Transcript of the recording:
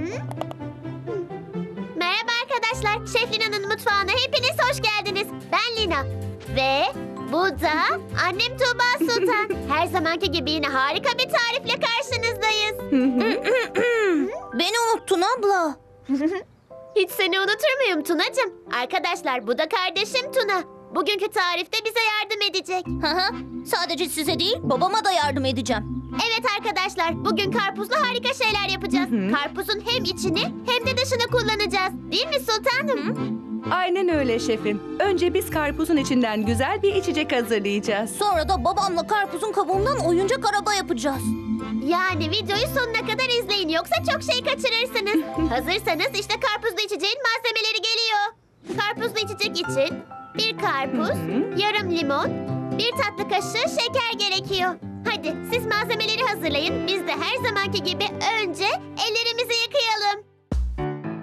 Merhaba arkadaşlar. Şef Lina'nın mutfağına hepiniz hoş geldiniz. Ben Lina. Ve bu da annem Tuğba Sultan. Her zamanki gibi yine harika bir tarifle karşınızdayız. Beni unuttun abla. Hiç seni unutur muyum Tunacığım? Arkadaşlar bu da kardeşim Tuna. Bugünkü tarifte bize yardım edecek. Sadece size değil, babama da yardım edeceğim. Evet arkadaşlar, bugün karpuzla harika şeyler yapacağız. Karpuzun hem içini hem de dışını kullanacağız. Değil mi sultanım? Aynen öyle şefim. Önce biz karpuzun içinden güzel bir içecek hazırlayacağız. Sonra da babamla karpuzun kabuğundan oyuncak araba yapacağız. Yani videoyu sonuna kadar izleyin yoksa çok şey kaçırırsınız. Hazırsanız işte karpuzlu içeceğin malzemeleri geliyor. Karpuzlu içecek için bir karpuz, yarım limon, bir tatlı kaşığı şeker gerekiyor. Hadi siz malzemeleri hazırlayın. Biz de her zamanki gibi önce